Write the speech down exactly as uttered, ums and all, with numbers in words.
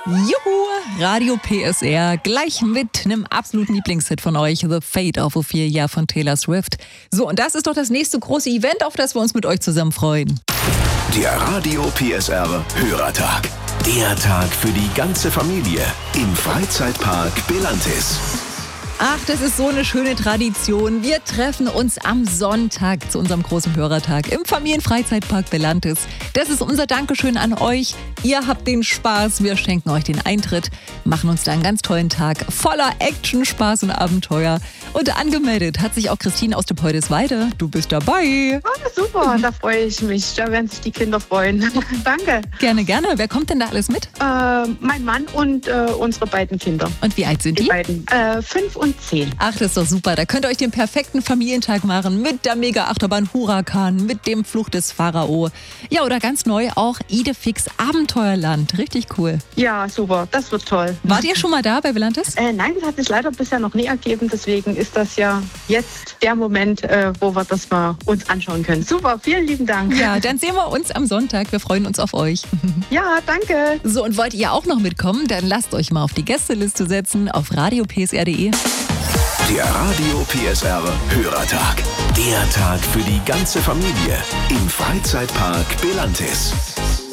Juhu, Radio P S R, gleich mit einem absoluten Lieblingshit von euch, The Fate of Ophelia von Taylor Swift. So, und das ist doch das nächste große Event, auf das wir uns mit euch zusammen freuen. Der Radio P S R Hörertag. Der Tag für die ganze Familie im Freizeitpark Belantis. Ach, das ist so eine schöne Tradition. Wir treffen uns am Sonntag zu unserem großen Hörertag im Familienfreizeitpark Belantis. Das ist unser Dankeschön an euch. Ihr habt den Spaß, wir schenken euch den Eintritt, machen uns da einen ganz tollen Tag voller Action, Spaß und Abenteuer. Und angemeldet hat sich auch Christine aus Depoldesweide. Du bist dabei. Oh, super, da freue ich mich. Da werden sich die Kinder freuen. Danke. Gerne, gerne. Wer kommt denn da alles mit? Äh, mein Mann und äh, unsere beiden Kinder. Und wie alt sind die? Die beiden. Äh, fünf und zehn. Ach, das ist doch super. Da könnt ihr euch den perfekten Familientag machen mit der Mega-Achterbahn Huracan, mit dem Fluch des Pharao. Ja, oder ganz neu auch Idefix Abenteuerland. Richtig cool. Ja, super. Das wird toll. Wart ihr schon mal da bei Belantis? Äh, nein, das hat sich leider bisher noch nie ergeben. Deswegen ist das ja jetzt der Moment, äh, wo wir das mal uns anschauen können. Super, vielen lieben Dank. Ja, dann sehen wir uns am Sonntag. Wir freuen uns auf euch. Ja, danke. So, und wollt ihr auch noch mitkommen? Dann lasst euch mal auf die Gästeliste setzen auf radio p s r punkt d e. Der Radio P S R Hörertag. Der Tag für die ganze Familie im Freizeitpark Belantis.